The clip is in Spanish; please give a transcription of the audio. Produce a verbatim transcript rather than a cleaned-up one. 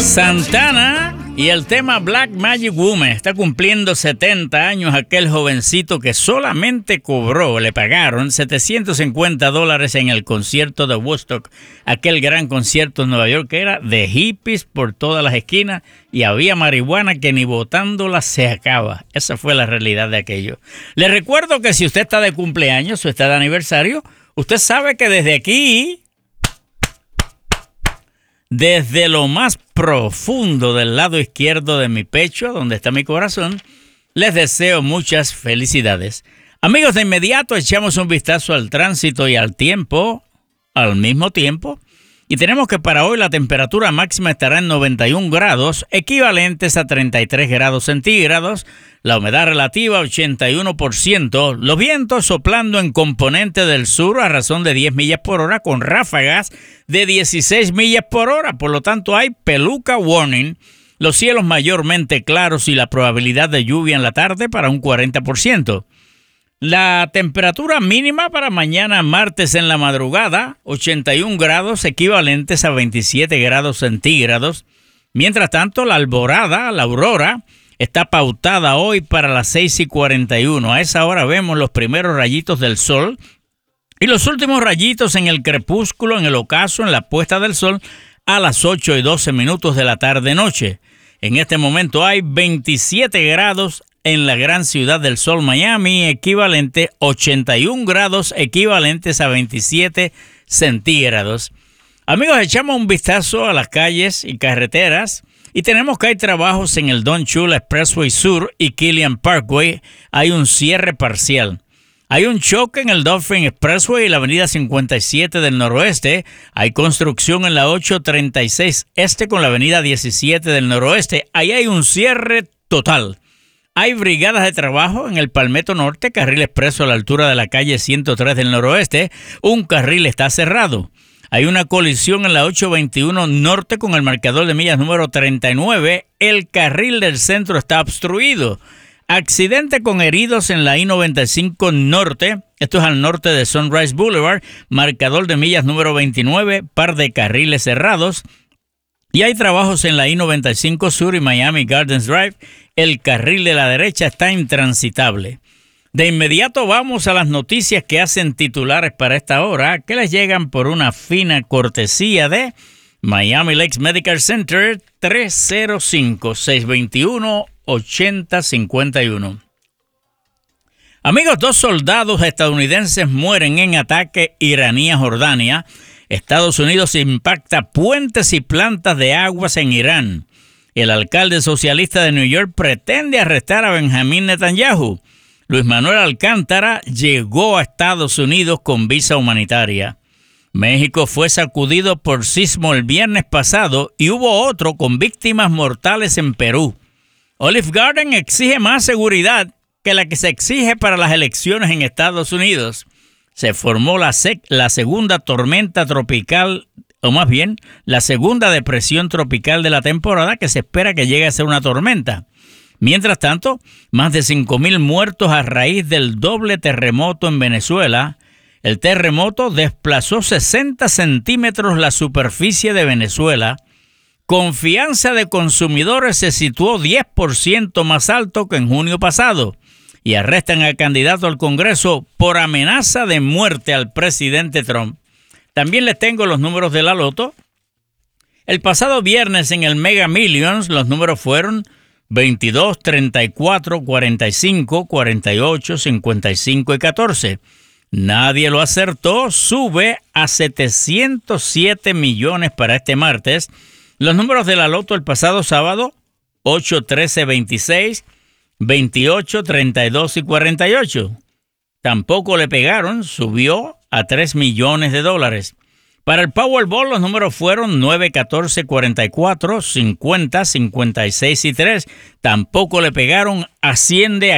Santana y el tema Black Magic Woman. Está cumpliendo setenta años aquel jovencito que solamente cobró, le pagaron setecientos cincuenta dólares en el concierto de Woodstock, aquel gran concierto en Nueva York que era de hippies por todas las esquinas y había marihuana que ni botándola se acaba. Esa fue la realidad de aquello. Le recuerdo que si usted está de cumpleaños o está de aniversario, usted sabe que desde aquí, desde lo más profundo del lado izquierdo de mi pecho, donde está mi corazón, les deseo muchas felicidades. Amigos, de inmediato echamos un vistazo al tránsito y al tiempo, al mismo tiempo, y tenemos que para hoy la temperatura máxima estará en noventa y un grados, equivalentes a treinta y tres grados centígrados, la humedad relativa ochenta y uno por ciento, los vientos soplando en componente del sur a razón de diez millas por hora con ráfagas de dieciséis millas por hora, por lo tanto hay peluca warning, los cielos mayormente claros y la probabilidad de lluvia en la tarde para un cuarenta por ciento. La temperatura mínima para mañana martes en la madrugada, ochenta y un grados equivalentes a veintisiete grados centígrados. Mientras tanto, la alborada, la aurora, está pautada hoy para las seis y cuarenta y uno. A esa hora vemos los primeros rayitos del sol y los últimos rayitos en el crepúsculo, en el ocaso, en la puesta del sol a las ocho y doce minutos de la tarde-noche. En este momento hay veintisiete grados en la gran ciudad del sol, Miami, equivalente ochenta y un grados, equivalentes a veintisiete centígrados. Amigos, echamos un vistazo a las calles y carreteras y tenemos que hay trabajos en el Don Chula Expressway Sur y Killian Parkway. Hay un cierre parcial. Hay un choque en el Dolphin Expressway y la avenida cincuenta y siete del noroeste. Hay construcción en la ochocientos treinta y seis este con la avenida diecisiete del noroeste. Ahí hay un cierre total. Hay brigadas de trabajo en el Palmetto Norte, carril expreso a la altura de la calle ciento tres del noroeste. Un carril está cerrado. Hay una colisión en la ochocientos veintiuno norte con el marcador de millas número treinta y nueve. El carril del centro está obstruido. Accidente con heridos en la I noventa y cinco norte. Esto es al norte de Sunrise Boulevard. Marcador de millas número veintinueve. Par de carriles cerrados. Y hay trabajos en la I noventa y cinco Sur y Miami Gardens Drive. El carril de la derecha está intransitable. De inmediato vamos a las noticias que hacen titulares para esta hora, que les llegan por una fina cortesía de Miami Lakes Medical Center, tres cero cinco, seis dos uno, ocho cero cinco uno. Amigos, dos soldados estadounidenses mueren en ataque iraní a Jordania. Estados Unidos impacta puentes y plantas de aguas en Irán. El alcalde socialista de New York pretende arrestar a Benjamín Netanyahu. Luis Manuel Alcántara llegó a Estados Unidos con visa humanitaria. México fue sacudido por sismo el viernes pasado y hubo otro con víctimas mortales en Perú. Olive Garden exige más seguridad que la que se exige para las elecciones en Estados Unidos. Se formó la, sec- la segunda tormenta tropical, o más bien, la segunda depresión tropical de la temporada que se espera que llegue a ser una tormenta. Mientras tanto, más de cinco mil muertos a raíz del doble terremoto en Venezuela. El terremoto desplazó sesenta centímetros la superficie de Venezuela. Confianza de consumidores se situó diez por ciento más alto que en junio pasado. Y arrestan al candidato al Congreso por amenaza de muerte al presidente Trump. También les tengo los números de la loto. El pasado viernes en el Mega Millions los números fueron veintidós, treinta y cuatro, cuarenta y cinco, cuarenta y ocho, cincuenta y cinco y catorce. Nadie lo acertó, sube a setecientos siete millones para este martes. Los números de la loto el pasado sábado, ocho, trece, veintiséis, veintiocho, treinta y dos y cuarenta y ocho. Tampoco le pegaron, subió a tres millones de dólares. Para el Powerball los números fueron nueve, catorce, cuarenta y cuatro, cincuenta, cincuenta y seis y tres. Tampoco le pegaron, asciende a